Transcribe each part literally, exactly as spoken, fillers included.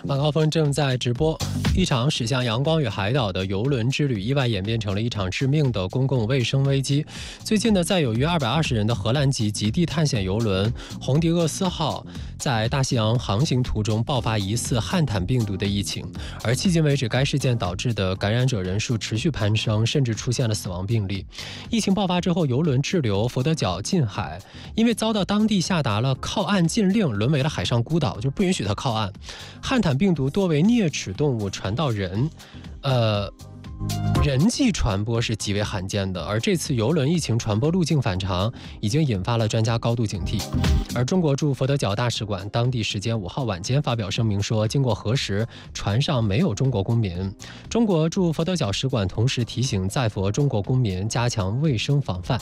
马高峰正在直播。一场驶向阳光与海岛的邮轮之旅意外演变成了一场致命的公共卫生危机。最近呢，载有约二百二十人的荷兰籍极地探险邮轮红迪厄斯号在大西洋航行途中爆发疑似汉坦病毒的疫情，而迄今为止，该事件导致的感染者人数持续攀升，甚至出现了死亡病例。疫情爆发之后，邮轮滞留佛得角近海，因为遭到当地下达了靠岸禁令，沦为了海上孤岛，就不允许它靠岸。汉坦病毒多为啮齿动物传到人，呃。人际传播是极为罕见的，而这次邮轮疫情传播路径反常，已经引发了专家高度警惕。而中国驻佛得角大使馆当地时间五号晚间发表声明说，经过核实，船上没有中国公民。中国驻佛得角使馆同时提醒在佛中国公民加强卫生防范。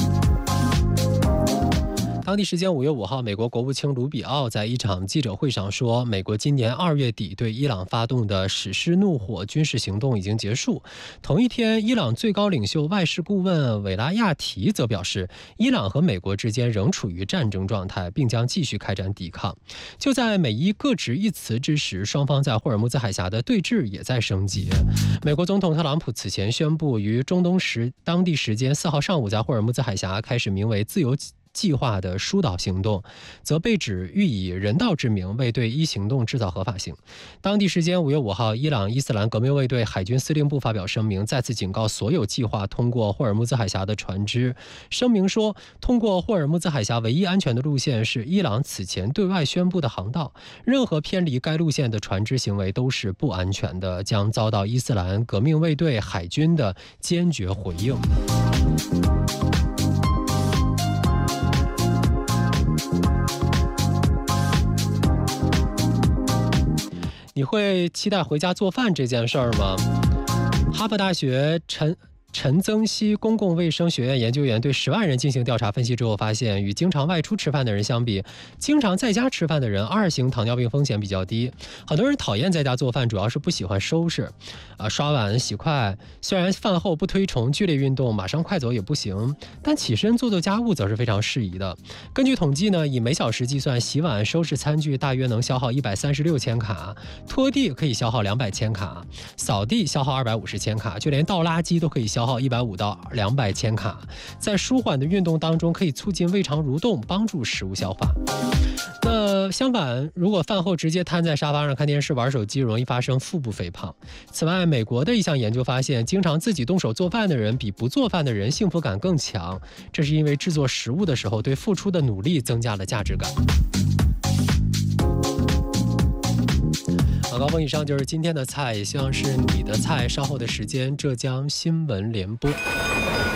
当地时间五月五号，美国国务卿卢比奥在一场记者会上说，美国今年二月底对伊朗发动的史诗怒火军事行动已经结束。同一天，伊朗最高领袖外事顾问韦拉亚提则表示，伊朗和美国之间仍处于战争状态，并将继续开展抵抗。就在美伊各执一词之时，双方在霍尔木兹海峡的对峙也在升级。美国总统特朗普此前宣布，于中东时当地时间四号上午在霍尔木兹海峡开始名为自由计划的疏导行动，则被指欲以人道之名为对伊行动制造合法性。当地时间五月五号，伊朗伊斯兰革命卫队海军司令部发表声明，再次警告所有计划通过霍尔木兹海峡的船只。声明说，通过霍尔木兹海峡唯一安全的路线是伊朗此前对外宣布的航道，任何偏离该路线的船只行为都是不安全的，将遭到伊斯兰革命卫队海军的坚决回应。你会期待回家做饭这件事儿吗？哈佛大学陈陈增熙公共卫生学院研究员对十万人进行调查分析之后发现，与经常外出吃饭的人相比，经常在家吃饭的人二型糖尿病风险比较低。很多人讨厌在家做饭，主要是不喜欢收拾啊，刷碗洗筷。虽然饭后不推崇剧烈运动，马上快走也不行，但起身做做家务则是非常适宜的。根据统计呢，以每小时计算，洗碗收拾餐具大约能消耗一百三十六千卡，拖地可以消耗两百千卡，扫地消耗二百五十千卡，就连倒垃圾都可以消耗一百五到两百千卡。在舒缓的运动当中，可以促进胃肠蠕动，帮助食物消化。那相反，如果饭后直接瘫在沙发上看电视玩手机，容易发生腹部肥胖。此外，美国的一项研究发现，经常自己动手做饭的人比不做饭的人幸福感更强，这是因为制作食物的时候对付出的努力增加了价值感。好，高峰，以上就是今天的菜，也希望是你的菜。稍后的时间，浙江新闻联播。